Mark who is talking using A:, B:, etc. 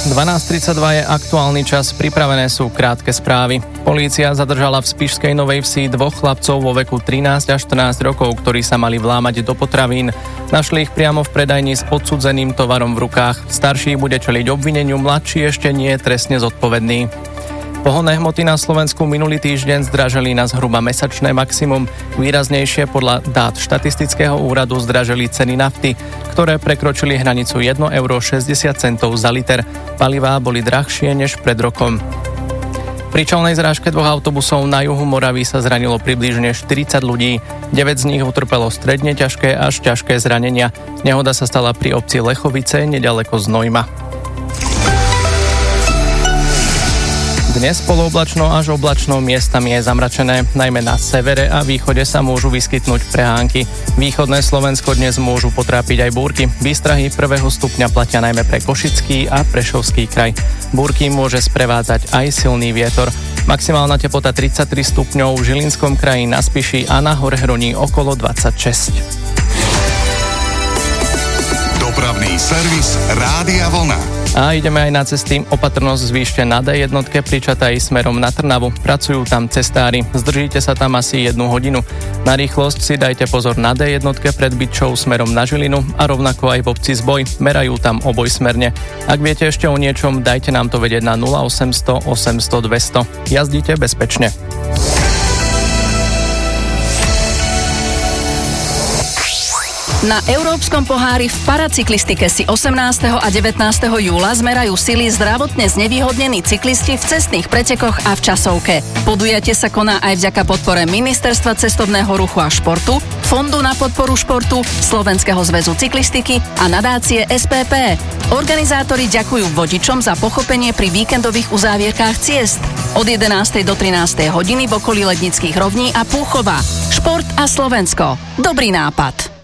A: 12:32 je aktuálny čas, pripravené sú krátke správy. Polícia zadržala v Spišskej Novej Vsi dvoch chlapcov vo veku 13 až 14 rokov, ktorí sa mali vlámať do potravín. Našli ich priamo v predajni s odsudzeným tovarom v rukách. Starší bude čeliť obvineniu, mladší ešte nie je trestne zodpovedný. Pohonné hmoty na Slovensku minulý týždeň zdražili na zhruba mesačné maximum. Výraznejšie podľa dát štatistického úradu zdražili ceny nafty, ktoré prekročili hranicu 1,60 € za liter. Palivá boli drahšie než pred rokom. Pri čelnej zrážke dvoch autobusov na juhu Moravy sa zranilo približne 40 ľudí. 9 z nich utrpelo stredne ťažké až ťažké zranenia. Nehoda sa stala pri obci Lechovice, neďaleko Znojma. Dnes polooblačno až oblačno, miestami je zamračené. Najmä na severe a východe sa môžu vyskytnúť prehánky. Východné Slovensko dnes môžu potrápiť aj búrky. Výstrahy 1. stupňa platia najmä pre Košický a Prešovský kraj. Búrky môže sprevádzať aj silný vietor. Maximálna teplota 33 stupňov, v Žilinskom kraji, na Spiši a na Horehroní okolo 26.
B: Dopravný servis Rádia Vlna.
A: A ideme aj na cesty. Opatrnosť zvýšte na D1 pri Čataji smerom na Trnavu. Pracujú tam cestári. Zdržíte sa tam asi 1 hodinu. Na rýchlosť si dajte pozor na D1 pred Bytčou smerom na Žilinu a rovnako aj v obci Zboj. Merajú tam obojsmerne. Ak viete ešte o niečom, dajte nám to vedieť na 0800 800 200. Jazdite bezpečne.
C: Na Európskom pohári v paracyklistike si 18. a 19. júla zmerajú sily zdravotne znevýhodnení cyklisti v cestných pretekoch a v časovke. Podujatie sa koná aj vďaka podpore Ministerstva cestovného ruchu a športu, Fondu na podporu športu, Slovenského zväzu cyklistiky a nadácie SPP. Organizátori ďakujú vodičom za pochopenie pri víkendových uzávierkách ciest. Od 11. do 13. hodiny v okolí Lednických rovní a Púchova. Šport a Slovensko. Dobrý nápad.